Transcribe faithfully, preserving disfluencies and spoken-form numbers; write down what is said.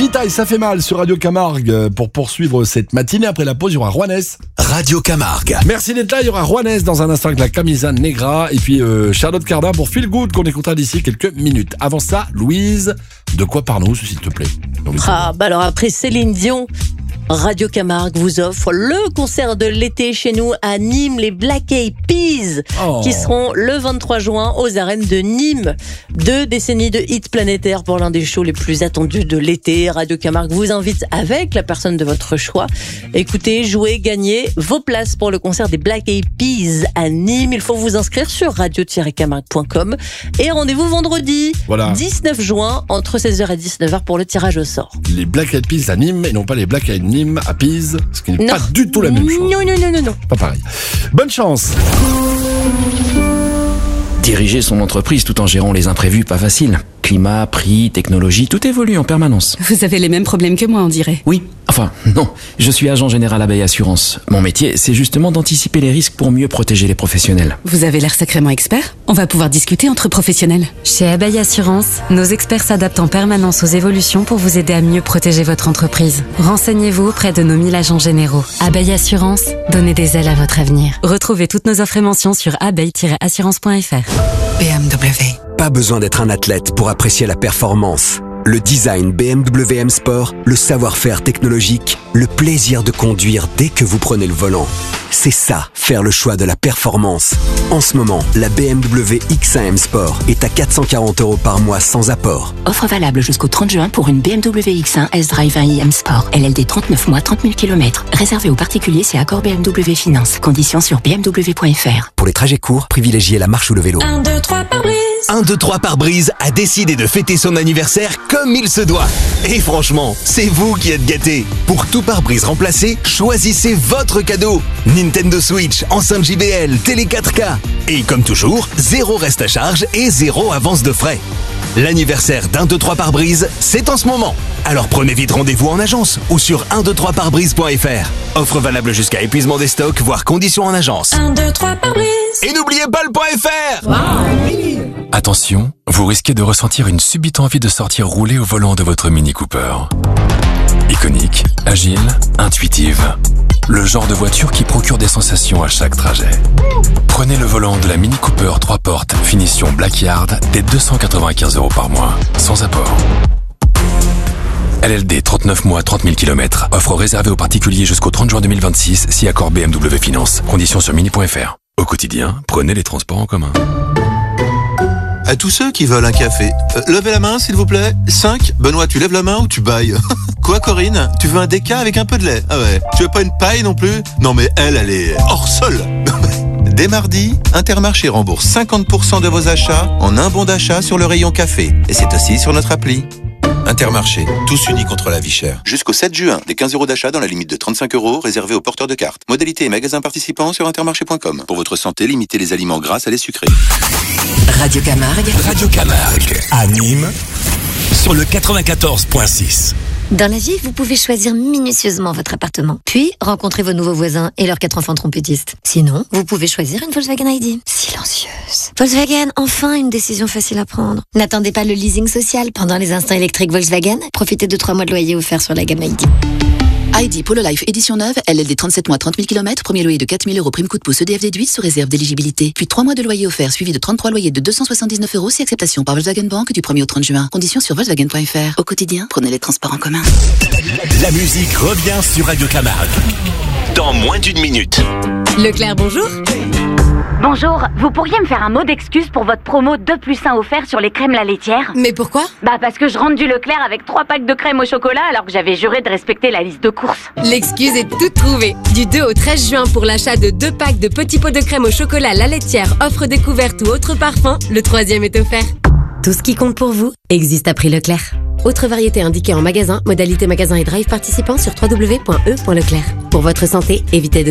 Détail, ça fait mal sur Radio Camargue pour poursuivre cette matinée. Après la pause, il y aura Juanes. Radio Camargue. Merci d'être là, il y aura Juanes dans un instant avec la Camisa Negra et puis euh, Charlotte Cardin pour Feel Good qu'on écoutera d'ici quelques minutes. Avant ça, Louise, de quoi parlons-nous s'il te plaît? Louise. Ah bah alors après Céline Dion, Radio Camargue vous offre le concert de l'été chez nous à Nîmes, les Black Eyed Peas, Oh. qui seront le vingt-trois juin aux arènes de Nîmes. Deux décennies de hits planétaires pour l'un des shows les plus attendus de l'été. Radio Camargue vous invite avec la personne de votre choix. Écoutez, jouez, gagnez vos places pour le concert des Black Eyed Peas à Nîmes. Il faut vous inscrire sur radio tiret camargue point com et rendez-vous vendredi Voilà. dix-neuf juin entre seize heures et dix-neuf heures pour le tirage au sort. Les Black Eyed Peas à Nîmes et non pas les Black Eyed Nîmes à Pise, ce qui n'est Non. pas du tout la même chose. Non, non, non, non, non. Pas pareil. Bonne chance. Diriger son entreprise tout en gérant les imprévus, pas facile. Climat, prix, technologie, tout évolue en permanence. Vous avez les mêmes problèmes que moi, on dirait. Oui, enfin, non. Je suis agent général Abeille Assurance. Mon métier, c'est justement d'anticiper les risques pour mieux protéger les professionnels. Vous avez l'air sacrément expert. On va pouvoir discuter entre professionnels. Chez Abeille Assurance, nos experts s'adaptent en permanence aux évolutions pour vous aider à mieux protéger votre entreprise. Renseignez-vous auprès de nos mille agents généraux. Abeille Assurance, donnez des ailes à votre avenir. Retrouvez toutes nos offres et mentions sur abeille tiret assurance point f r. B M W. Pas besoin d'être un athlète pour apprécier la performance. Le design B M W M Sport, le savoir-faire technologique, le plaisir de conduire dès que vous prenez le volant. C'est ça, faire le choix de la performance. En ce moment, la B M W X un M Sport est à quatre cent quarante euros par mois sans apport. Offre valable jusqu'au trente juin pour une B M W X un S-Drive un i M Sport. L L D trente-neuf mois, trente mille kilomètres. Réservé aux particuliers, c'est accord B M W Finance. Conditions sur b m w point f r. Pour les trajets courts, privilégiez la marche ou le vélo. un, deux, trois par brise. un, deux, trois pare-brise a décidé de fêter son anniversaire comme il se doit. Et franchement, c'est vous qui êtes gâtés. Pour tout pare-brise remplacé, choisissez votre cadeau. Nintendo Switch, enceinte J B L, télé quatre K. Et comme toujours, zéro reste à charge et zéro avance de frais. L'anniversaire d'un, deux, trois pare-brise, c'est en ce moment. Alors prenez vite rendez-vous en agence ou sur un, deux, trois pare brise point f r. Offre valable jusqu'à épuisement des stocks, voire conditions en agence. un, deux, trois par brise. Et n'oubliez pas le .fr. Attention, vous risquez de ressentir une subite envie de sortir rouler au volant de votre Mini Cooper. Iconique, agile, intuitive. Le genre de voiture qui procure des sensations à chaque trajet. Prenez le volant de la Mini Cooper trois portes, finition Blackyard, dès deux cent quatre-vingt-quinze euros par mois, sans apport. L L D trente-neuf mois, trente mille kilomètres. Offre réservée aux particuliers jusqu'au trente juin deux mille vingt-six, si accord B M W Finance. Conditions sur mini point f r. Au quotidien, prenez les transports en commun. À tous ceux qui veulent un café, euh, levez la main s'il vous plaît. cinq. Benoît, tu lèves la main ou tu bailles? Quoi Corinne? Tu veux un déca avec un peu de lait? Ah ouais. Tu veux pas une paille non plus? Non mais elle, elle est hors sol. Dès mardi, Intermarché rembourse cinquante pour cent de vos achats en un bon d'achat sur le rayon café. Et c'est aussi sur notre appli. Intermarché, tous unis contre la vie chère. Jusqu'au sept juin, des quinze euros d'achat dans la limite de trente-cinq euros réservés aux porteurs de cartes. Modalité et magasins participants sur intermarché point com. Pour votre santé, limitez les aliments gras à les sucrés. Radio Camargue. Radio Camargue. À Nîmes, sur le quatre-vingt-quatorze virgule six. Dans la vie, vous pouvez choisir minutieusement votre appartement, puis rencontrer vos nouveaux voisins et leurs quatre enfants trompettistes. Sinon, vous pouvez choisir une Volkswagen I D. Silencieuse. Volkswagen, enfin une décision facile à prendre. N'attendez pas le leasing social pendant les instants électriques Volkswagen. Profitez de trois mois de loyer offerts sur la gamme I D. I D Polo Life édition neuve, L L D trente-sept mois, trente mille kilomètres, premier loyer de quatre mille euros, prime coup de pouce E D F déduit sous réserve d'éligibilité. Puis trois mois de loyer offert suivi de trente-trois loyers de deux cent soixante-dix-neuf euros si acceptation par Volkswagen Bank du premier au trente juin. Conditions sur volkswagen point f r. Au quotidien, prenez les transports en commun. La musique revient sur Radio Camargue. Dans moins d'une minute. Leclerc, bonjour. Bonjour, vous pourriez me faire un mot d'excuse pour votre promo deux plus un offert sur les crèmes la laitière? Mais pourquoi? Bah parce que je rentre du Leclerc avec trois packs de crème au chocolat alors que j'avais juré de respecter la liste de courses. L'excuse est toute trouvée. Du deux au treize juin pour l'achat de deux packs de petits pots de crème au chocolat la laitière, offre découverte ou autre parfum, le troisième est offert. Tout ce qui compte pour vous existe à prix Leclerc. Autre variété indiquée en magasin, modalité magasin et drive participant sur w w w point e point leclerc. Pour votre santé, évitez de